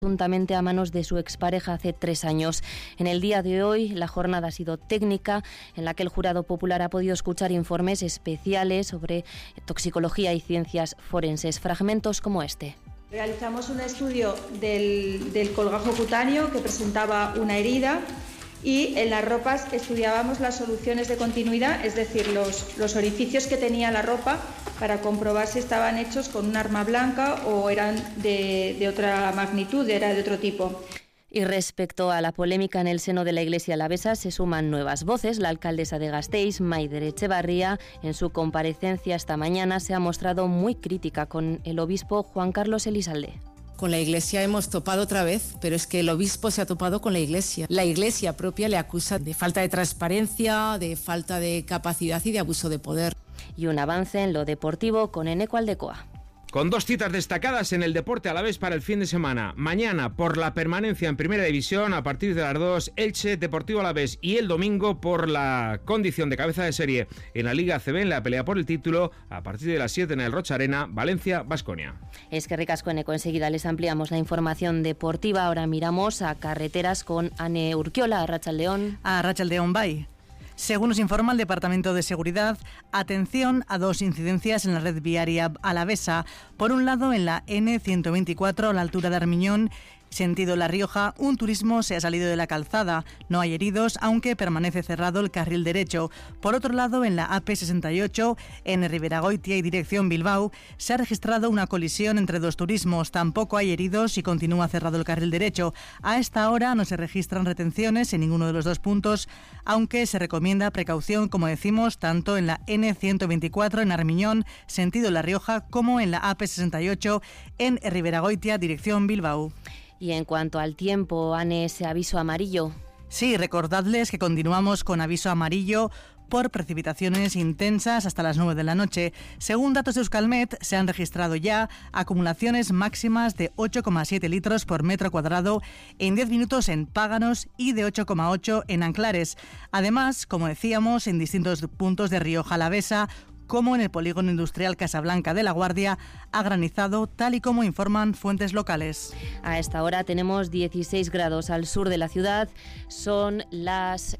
presuntamente a manos de su expareja hace 3 años. En el día de hoy, la jornada ha sido técnica, en la que el jurado popular ha podido escuchar informes especiales sobre toxicología y ciencias forenses. Fragmentos como este. Realizamos un estudio del colgajo cutáneo que presentaba una herida y en las ropas estudiábamos las soluciones de continuidad, es decir, los orificios que tenía la ropa para comprobar si estaban hechos con un arma blanca o eran de otra magnitud, era de otro tipo. Y respecto a la polémica en el seno de la Iglesia alavesa, se suman nuevas voces. La alcaldesa de Gasteiz, Maider Etxebarria, en su comparecencia esta mañana se ha mostrado muy crítica con el obispo Juan Carlos Elizalde. Con la Iglesia hemos topado otra vez, pero es que el obispo se ha topado con la Iglesia. La Iglesia propia le acusa de falta de transparencia, de falta de capacidad y de abuso de poder. Y un avance en lo deportivo con Eneco Aldecoa. Con 2 citas destacadas en el deporte alavés para el fin de semana. Mañana, por la permanencia en Primera División, a partir de las 2, Elche, Deportivo Alavés. Y el domingo, por la condición de cabeza de serie en la Liga ACB, en la pelea por el título, a partir de las 7 en el Rocha Arena, Valencia, Baskonia. Es que ricasco, Eneco. Enseguida les ampliamos la información deportiva. Ahora miramos a carreteras con Ane Urquiola, Arratsaldeon. Arratsaldeon, bye. Según nos informa el Departamento de Seguridad, atención a 2 incidencias en la red viaria alavesa. Por un lado, en la N124 a la altura de Armiñón, sentido La Rioja, un turismo se ha salido de la calzada. No hay heridos, aunque permanece cerrado el carril derecho. Por otro lado, en la AP68, en Riberagoitia y dirección Bilbao, se ha registrado una colisión entre 2 turismos. Tampoco hay heridos y continúa cerrado el carril derecho. A esta hora no se registran retenciones en ninguno de los 2 puntos, aunque se recomienda precaución, como decimos, tanto en la N124 en Armiñón, sentido La Rioja, como en la AP68 en Riberagoitia, dirección Bilbao. Y en cuanto al tiempo, Ane, ese aviso amarillo. Sí, recordadles que continuamos con aviso amarillo por precipitaciones intensas hasta las 9 de la noche. Según datos de Euskalmet, se han registrado ya acumulaciones máximas de 8,7 litros por metro cuadrado en 10 minutos en Páganos y de 8,8 en Anclares. Además, como decíamos, en distintos puntos de Rioja Alavesa, como en el polígono industrial Casablanca de la Guardia, ha granizado, tal y como informan fuentes locales. A esta hora tenemos 16 grados al sur de la ciudad, son las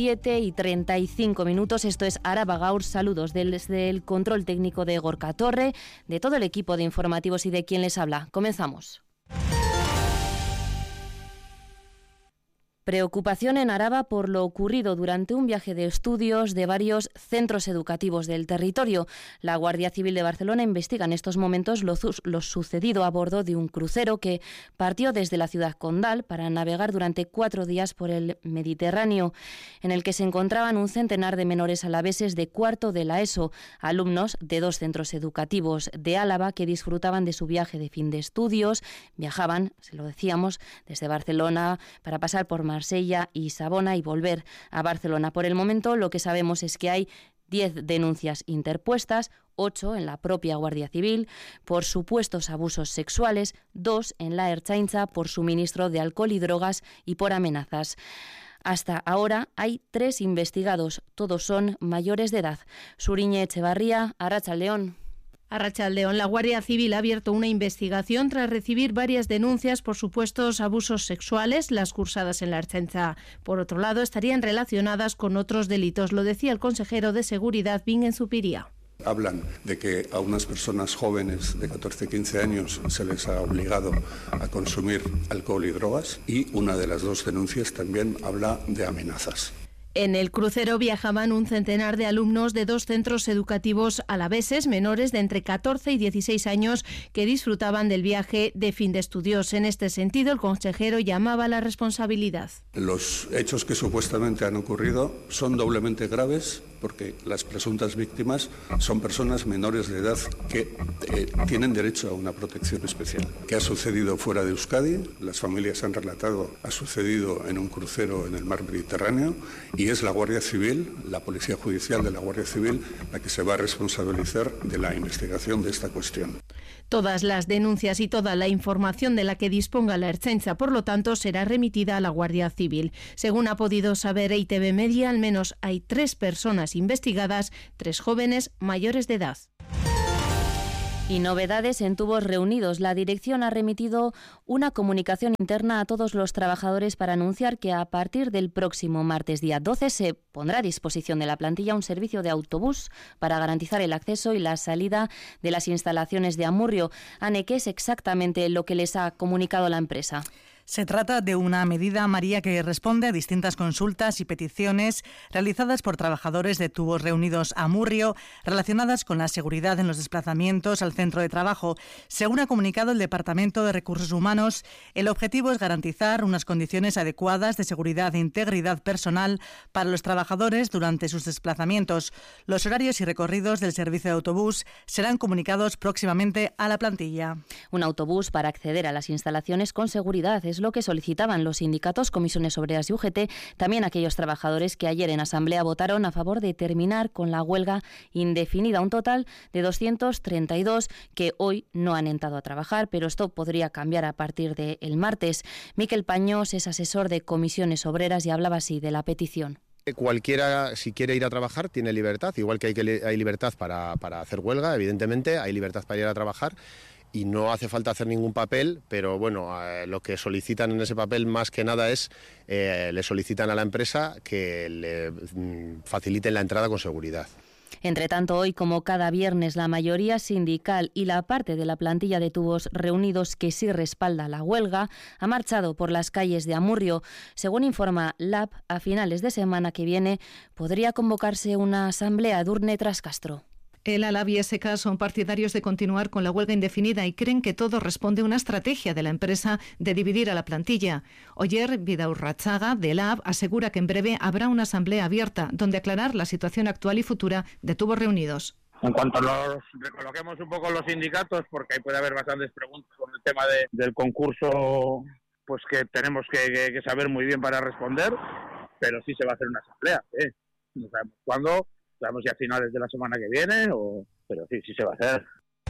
7:35. Esto es Araba Gaur. Saludos desde el control técnico de Gorka Torre, de todo el equipo de informativos y de quien les habla. Comenzamos. Preocupación en Araba por lo ocurrido durante un viaje de estudios de varios centros educativos del territorio. La Guardia Civil de Barcelona investiga en estos momentos lo sucedido a bordo de un crucero que partió desde la ciudad condal para navegar durante 4 días por el Mediterráneo, en el que se encontraban un centenar de menores alaveses de cuarto de la ESO, alumnos de 2 centros educativos de Álava que disfrutaban de su viaje de fin de estudios. Viajaban, se lo decíamos, desde Barcelona para pasar por Marsella y Savona y volver a Barcelona. Por el momento, lo que sabemos es que hay 10 denuncias interpuestas, 8 en la propia Guardia Civil por supuestos abusos sexuales, 2 en la Ertzaintza por suministro de alcohol y drogas y por amenazas. Hasta ahora hay 3 investigados, todos son mayores de edad. Suriñe Etxebarria, Arratsaldeon. Arratsaldeon, la Guardia Civil ha abierto una investigación tras recibir varias denuncias por supuestos abusos sexuales, las cursadas en la Ertzaintza. Por otro lado, estarían relacionadas con otros delitos, lo decía el consejero de Seguridad, Bingen Zupiria. Hablan de que a unas personas jóvenes de 14-15 años se les ha obligado a consumir alcohol y drogas, y una de las 2 denuncias también habla de amenazas. En el crucero viajaban un centenar de alumnos de 2 centros educativos alaveses, menores de entre 14 y 16 años, que disfrutaban del viaje de fin de estudios. En este sentido, el consejero llamaba a la responsabilidad. Los hechos que supuestamente han ocurrido son doblemente graves porque las presuntas víctimas son personas menores de edad que tienen derecho a una protección especial. ¿Qué ha sucedido fuera de Euskadi? Las familias han relatado, ha sucedido en un crucero en el mar Mediterráneo, y es la Guardia Civil, la Policía Judicial de la Guardia Civil, la que se va a responsabilizar de la investigación de esta cuestión. Todas las denuncias y toda la información de la que disponga la Ertzaintza, por lo tanto, será remitida a la Guardia Civil. Según ha podido saber EITV Media, al menos hay 3 personas investigadas, 3 jóvenes mayores de edad. Y novedades en Tubos Reunidos. La dirección ha remitido una comunicación interna a todos los trabajadores para anunciar que a partir del próximo martes día 12 se pondrá a disposición de la plantilla un servicio de autobús para garantizar el acceso y la salida de las instalaciones de Amurrio. Ane, ¿qué es exactamente lo que les ha comunicado la empresa? Se trata de una medida, María, que responde a distintas consultas y peticiones realizadas por trabajadores de Tubos Reunidos Amurrio relacionadas con la seguridad en los desplazamientos al centro de trabajo. Según ha comunicado el Departamento de Recursos Humanos, el objetivo es garantizar unas condiciones adecuadas de seguridad e integridad personal para los trabajadores durante sus desplazamientos. Los horarios y recorridos del servicio de autobús serán comunicados próximamente a la plantilla. Un autobús para acceder a las instalaciones con seguridad es lo que solicitaban los sindicatos, comisiones obreras y UGT, también aquellos trabajadores que ayer en asamblea votaron a favor de terminar con la huelga indefinida. Un total de 232 que hoy no han entrado a trabajar, pero esto podría cambiar a partir del martes. Miquel Pañós es asesor de comisiones obreras y hablaba así de la petición. Cualquiera, si quiere ir a trabajar, tiene libertad, igual que hay libertad para hacer huelga, evidentemente, hay libertad para ir a trabajar. Y no hace falta hacer ningún papel, pero bueno, lo que solicitan en ese papel más que nada es, le solicitan a la empresa que le faciliten la entrada con seguridad. Entre tanto, hoy, como cada viernes, la mayoría sindical y la parte de la plantilla de Tubos Reunidos que sí respalda la huelga ha marchado por las calles de Amurrio. Según informa LAB, a finales de semana que viene podría convocarse una asamblea de Urne Trascastro. El ALAB y SK son partidarios de continuar con la huelga indefinida y creen que todo responde a una estrategia de la empresa de dividir a la plantilla. Oyer Vidaurratzaga, del ALAB, asegura que en breve habrá una asamblea abierta donde aclarar la situación actual y futura de Tubos Reunidos. En cuanto los recoloquemos un poco los sindicatos, porque ahí puede haber bastantes preguntas con el tema del concurso, pues que tenemos que saber muy bien para responder, pero sí se va a hacer una asamblea. No sabemos cuándo. Sabemos ya a finales de la semana que viene, pero sí se va a hacer.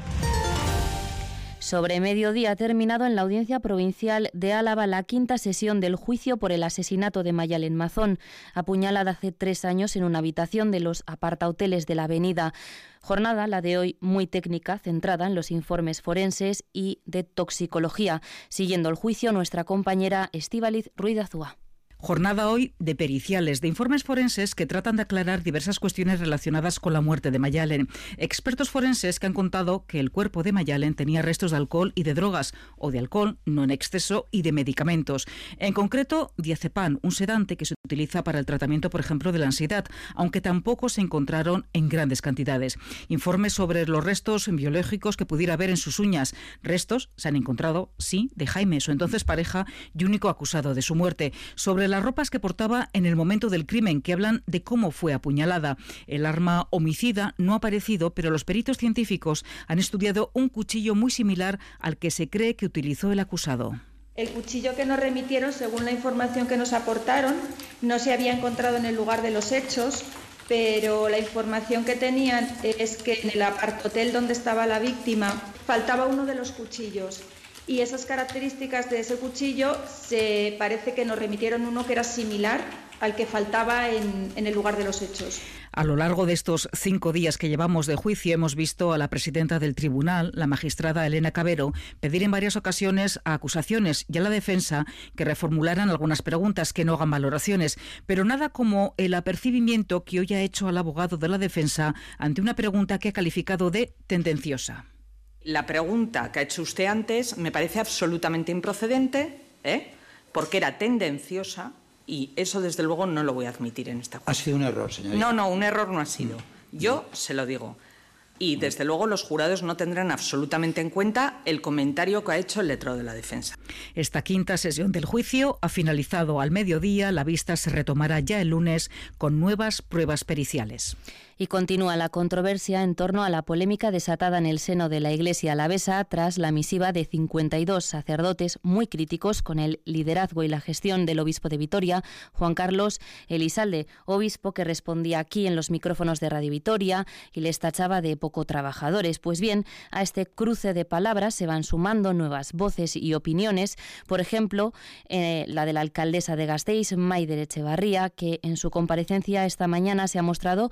Sobre mediodía ha terminado en la Audiencia Provincial de Álava la quinta sesión del juicio por el asesinato de Mayalen Mazón, apuñalada hace 3 años en una habitación de los apartahoteles de la avenida. Jornada, la de hoy, muy técnica, centrada en los informes forenses y de toxicología. Siguiendo el juicio, nuestra compañera Estíbaliz Ruiz de Azúa. Jornada hoy de periciales, de informes forenses que tratan de aclarar diversas cuestiones relacionadas con la muerte de Mayalen. Expertos forenses que han contado que el cuerpo de Mayalen tenía restos de alcohol y de drogas, o de alcohol no en exceso y de medicamentos. En concreto, diazepam, un sedante que se utiliza para el tratamiento, por ejemplo, de la ansiedad, aunque tampoco se encontraron en grandes cantidades. Informes sobre los restos biológicos que pudiera haber en sus uñas. Restos se han encontrado, sí, de Jaime, su entonces pareja y único acusado de su muerte. Sobre las ropas que portaba en el momento del crimen, que hablan de cómo fue apuñalada. El arma homicida no ha aparecido, pero los peritos científicos han estudiado un cuchillo muy similar al que se cree que utilizó el acusado. El cuchillo que nos remitieron, según la información que nos aportaron, no se había encontrado en el lugar de los hechos, pero la información que tenían es que en el apartahotel donde estaba la víctima faltaba uno de los cuchillos. Y esas características de ese cuchillo se parece que nos remitieron uno que era similar al que faltaba en el lugar de los hechos. A lo largo de estos 5 días que llevamos de juicio hemos visto a la presidenta del tribunal, la magistrada Elena Cabero, pedir en varias ocasiones a acusaciones y a la defensa que reformularan algunas preguntas, que no hagan valoraciones, pero nada como el apercibimiento que hoy ha hecho al abogado de la defensa ante una pregunta que ha calificado de tendenciosa. La pregunta que ha hecho usted antes me parece absolutamente improcedente, porque era tendenciosa y eso desde luego no lo voy a admitir en esta justicia. Ha sido un error, señorita. No, un error no ha sido. Yo se lo digo. Y desde luego los jurados no tendrán absolutamente en cuenta el comentario que ha hecho el letrado de la defensa. Esta quinta sesión del juicio ha finalizado al mediodía. La vista se retomará ya el lunes con nuevas pruebas periciales. Y continúa la controversia en torno a la polémica desatada en el seno de la Iglesia alavesa tras la misiva de 52 sacerdotes muy críticos con el liderazgo y la gestión del obispo de Vitoria, Juan Carlos Elizalde, obispo que respondía aquí en los micrófonos de Radio Vitoria y les tachaba de poco trabajadores. Pues bien, a este cruce de palabras se van sumando nuevas voces y opiniones, por ejemplo, la de la alcaldesa de Gasteiz, Maider Etxebarría, que en su comparecencia esta mañana se ha mostrado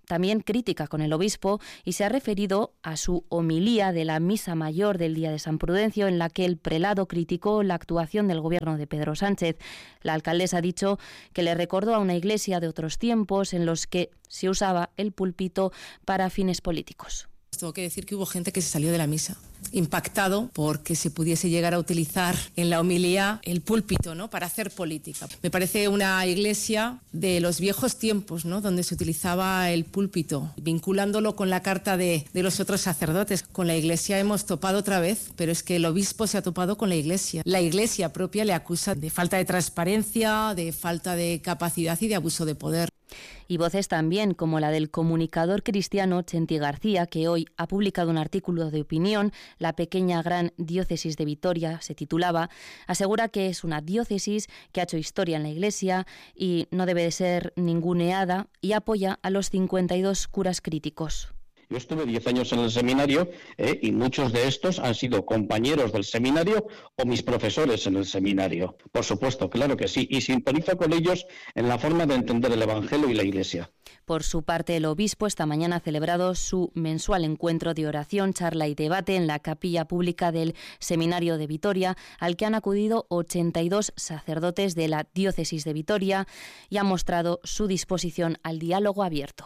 también crítica con el obispo y se ha referido a su homilía de la Misa Mayor del Día de San Prudencio, en la que el prelado criticó la actuación del gobierno de Pedro Sánchez. La alcaldesa ha dicho que le recordó a una iglesia de otros tiempos en los que se usaba el púlpito para fines políticos. Tengo que decir que hubo gente que se salió de la misa, impactado porque se pudiese llegar a utilizar en la homilía el púlpito, ¿no?, para hacer política. Me parece una iglesia de los viejos tiempos, ¿no?, donde se utilizaba el púlpito, vinculándolo con la carta de los otros sacerdotes. Con la iglesia hemos topado otra vez, pero es que el obispo se ha topado con la iglesia. La iglesia propia le acusa de falta de transparencia, de falta de capacidad y de abuso de poder. Y voces también como la del comunicador cristiano Chenti García, que hoy ha publicado un artículo de opinión. La pequeña gran diócesis de Vitoria, se titulaba, asegura que es una diócesis que ha hecho historia en la Iglesia y no debe de ser ninguneada, y apoya a los 52 curas críticos. Yo estuve 10 años en el seminario y muchos de estos han sido compañeros del seminario o mis profesores en el seminario. Por supuesto, claro que sí, y sintonizo con ellos en la forma de entender el Evangelio y la Iglesia. Por su parte, el obispo esta mañana ha celebrado su mensual encuentro de oración, charla y debate en la capilla pública del Seminario de Vitoria, al que han acudido 82 sacerdotes de la diócesis de Vitoria, y ha mostrado su disposición al diálogo abierto.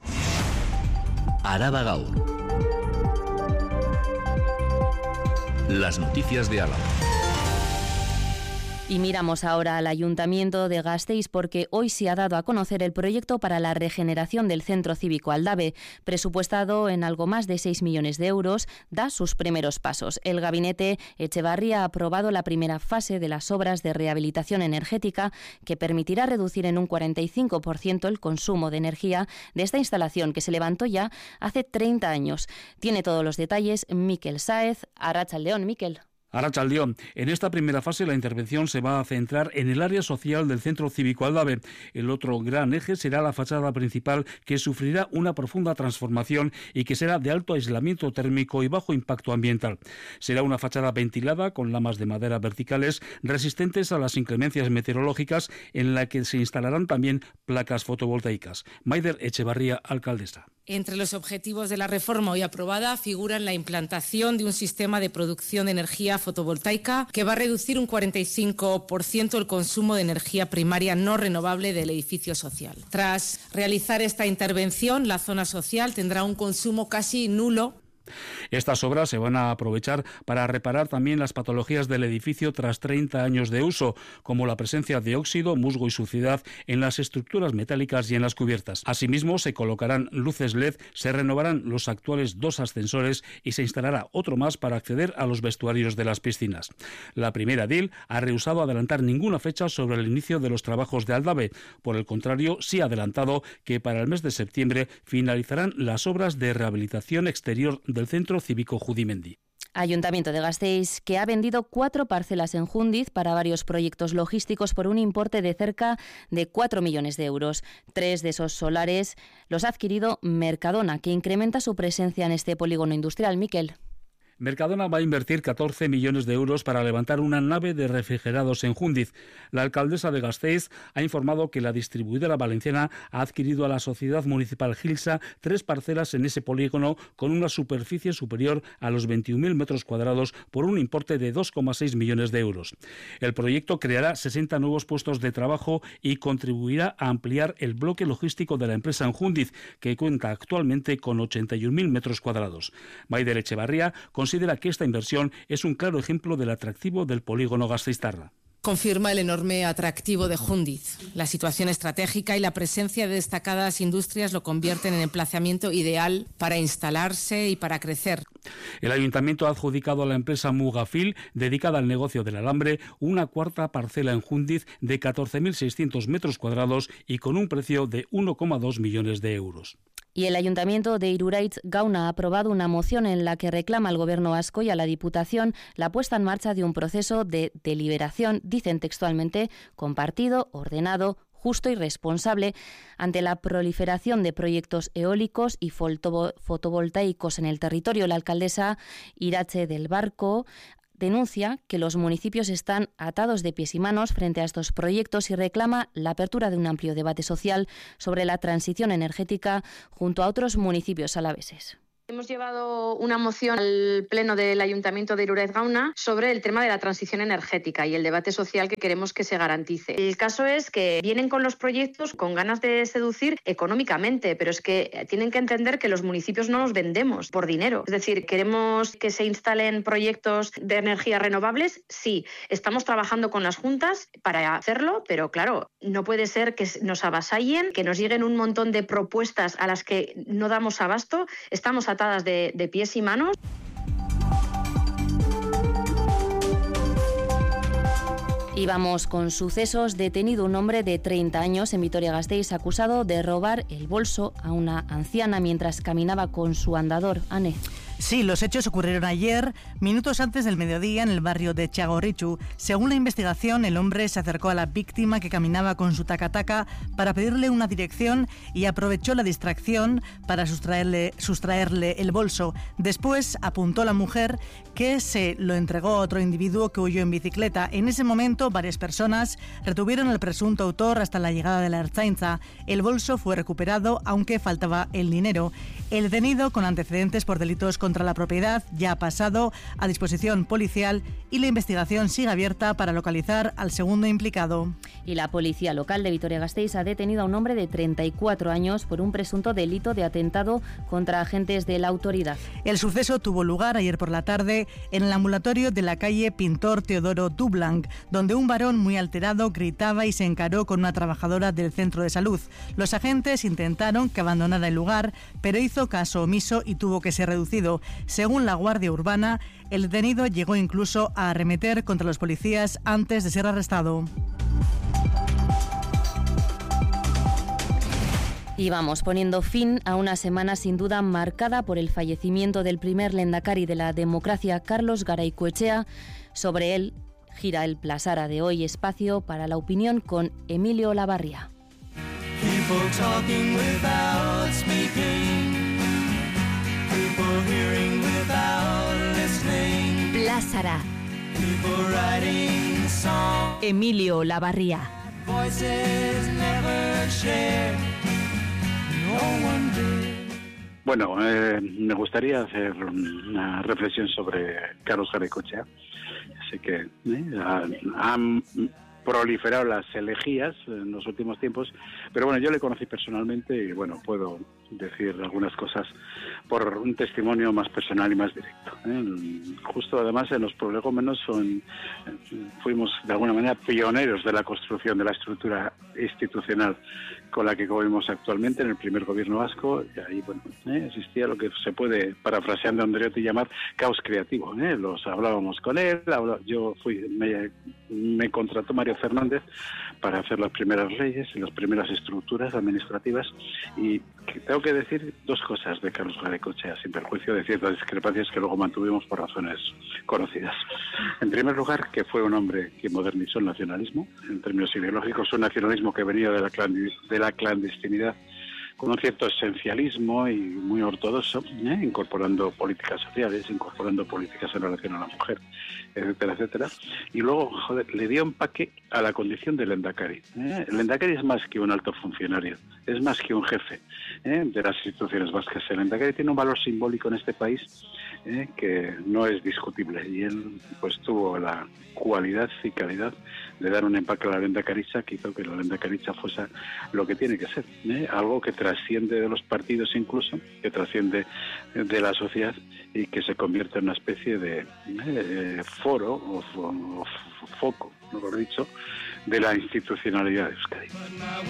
Araba Gaur. Las noticias de Álava. Y miramos ahora al Ayuntamiento de Gasteiz, porque hoy se ha dado a conocer el proyecto para la regeneración del Centro Cívico Aldave, presupuestado en algo más de 6 millones de euros, da sus primeros pasos. El gabinete Echevarría ha aprobado la primera fase de las obras de rehabilitación energética, que permitirá reducir en un 45% el consumo de energía de esta instalación, que se levantó ya hace 30 años. Tiene todos los detalles Miquel Sáez. Arratsaldeón, Miquel. Arratsaldeón. En esta primera fase la intervención se va a centrar en el área social del Centro Cívico Aldave. El otro gran eje será la fachada principal, que sufrirá una profunda transformación y que será de alto aislamiento térmico y bajo impacto ambiental. Será una fachada ventilada con lamas de madera verticales resistentes a las inclemencias meteorológicas, en la que se instalarán también placas fotovoltaicas. Maider Echevarría, alcaldesa. Entre los objetivos de la reforma hoy aprobada figuran la implantación de un sistema de producción de energía fotovoltaica que va a reducir un 45% el consumo de energía primaria no renovable del edificio social. Tras realizar esta intervención, la zona social tendrá un consumo casi nulo. Estas obras se van a aprovechar para reparar también las patologías del edificio tras 30 años de uso, como la presencia de óxido, musgo y suciedad en las estructuras metálicas y en las cubiertas. Asimismo, se colocarán luces LED, se renovarán los actuales 2 ascensores y se instalará otro más para acceder a los vestuarios de las piscinas. La primera edil ha rehusado adelantar ninguna fecha sobre el inicio de los trabajos de Aldave. Por el contrario, sí ha adelantado que para el mes de septiembre finalizarán las obras de rehabilitación exterior del Centro Cívico Judimendi. Ayuntamiento de Gasteiz, que ha vendido 4 parcelas en Jundiz para varios proyectos logísticos por un importe de cerca de 4 millones de euros. 3 de esos solares los ha adquirido Mercadona, que incrementa su presencia en este polígono industrial. Miquel. Mercadona va a invertir 14 millones de euros para levantar una nave de refrigerados en Jundiz. La alcaldesa de Gasteiz ha informado que la distribuidora valenciana ha adquirido a la sociedad municipal Gilsa 3 parcelas en ese polígono con una superficie superior a los 21.000 metros cuadrados por un importe de 2,6 millones de euros. El proyecto creará 60 nuevos puestos de trabajo y contribuirá a ampliar el bloque logístico de la empresa en Jundiz, que cuenta actualmente con 81.000 metros cuadrados. Maider Echevarría considera que esta inversión es un claro ejemplo del atractivo del polígono gasteiztarra. Confirma el enorme atractivo de Jundiz. La situación estratégica y la presencia de destacadas industrias lo convierten en emplazamiento ideal para instalarse y para crecer. El ayuntamiento ha adjudicado a la empresa Mugafil, dedicada al negocio del alambre, una 4ª parcela en Jundiz de 14.600 metros cuadrados y con un precio de 1,2 millones de euros. Y el Ayuntamiento de Iruraiz Gauna ha aprobado una moción en la que reclama al Gobierno vasco y a la Diputación la puesta en marcha de un proceso de deliberación, dicen textualmente, compartido, ordenado, justo y responsable ante la proliferación de proyectos eólicos y fotovoltaicos en el territorio. La alcaldesa Irache del Barco denuncia que los municipios están atados de pies y manos frente a estos proyectos y reclama la apertura de un amplio debate social sobre la transición energética junto a otros municipios alaveses. Hemos llevado una moción al Pleno del Ayuntamiento de Irurez-Gauna sobre el tema de la transición energética y el debate social que queremos que se garantice. El caso es que vienen con los proyectos con ganas de seducir económicamente, pero es que tienen que entender que los municipios no los vendemos por dinero. Es decir, ¿queremos que se instalen proyectos de energías renovables? Sí. Estamos trabajando con las juntas para hacerlo, pero claro, no puede ser que nos avasallen, que nos lleguen un montón de propuestas a las que no damos abasto. Estamos atadas de pies y manos. Y vamos con sucesos. Detenido un hombre de 30 años en Vitoria-Gasteiz acusado de robar el bolso a una anciana mientras caminaba con su andador. Ane. Sí, los hechos ocurrieron ayer, minutos antes del mediodía, en el barrio de Txagorritxu. Según la investigación, el hombre se acercó a la víctima que caminaba con su taca-taca para pedirle una dirección y aprovechó la distracción para sustraerle el bolso. Después apuntó a la mujer, que se lo entregó a otro individuo que huyó en bicicleta. En ese momento, varias personas retuvieron al presunto autor hasta la llegada de la Ertzaintza. El bolso fue recuperado, aunque faltaba el dinero. El detenido, con antecedentes por delitos contra la propiedad, ya ha pasado a disposición policial y la investigación sigue abierta para localizar al segundo implicado. Y la policía local de Vitoria-Gasteiz ha detenido a un hombre de 34 años por un presunto delito de atentado contra agentes de la autoridad. El suceso tuvo lugar ayer por la tarde en el ambulatorio de la calle Pintor Teodoro Dublanc, donde un varón muy alterado gritaba y se encaró con una trabajadora del centro de salud. Los agentes intentaron que abandonara el lugar, pero hizo caso omiso y tuvo que ser reducido. Según la Guardia Urbana, el detenido llegó incluso a arremeter contra los policías antes de ser arrestado. Y vamos poniendo fin a una semana sin duda marcada por el fallecimiento del primer lehendakari de la democracia, Carlos Garaycoechea. Sobre él gira el Plasara de hoy, espacio para la opinión con Emilio Olavarría. Plasara. Emilio Olavarría. Bueno, me gustaría hacer una reflexión sobre Carlos Garaycoechea. Sé que han proliferado las elegías en los últimos tiempos, pero bueno, yo le conocí personalmente y bueno, puedo decir algunas cosas por un testimonio más personal y más directo. Justo además en los prolegómenos fuimos de alguna manera pioneros de la construcción de la estructura institucional con la que convivimos actualmente en el primer gobierno vasco, y ahí bueno, existía lo que se puede, parafraseando a Andreotti, llamar caos creativo. Los hablábamos con él, me contrató Mario Fernández para hacer las primeras leyes y las primeras estructuras administrativas, y tengo que decir dos cosas de Carlos Garaycoechea, sin perjuicio de ciertas discrepancias que luego mantuvimos por razones conocidas. En primer lugar, que fue un hombre que modernizó el nacionalismo, en términos ideológicos, un nacionalismo que venía de la clandestinidad, con un cierto esencialismo y muy ortodoxo, incorporando políticas sociales, incorporando políticas en relación a la mujer, etcétera, etcétera. Y luego, le dio empaque a la condición del lehendakari. El lehendakari es más que un alto funcionario, es más que un jefe de las instituciones vascas. El lehendakari tiene un valor simbólico en este país que no es discutible, y él pues tuvo la cualidad y calidad de dar un empaque a la lehendakaritza que hizo que la lehendakaritza fuese lo que tiene que ser, algo que trasciende de los partidos, incluso que trasciende de la sociedad, y que se convierte en una especie de foro o foco, mejor dicho, de la institucionalidad de Euskadi.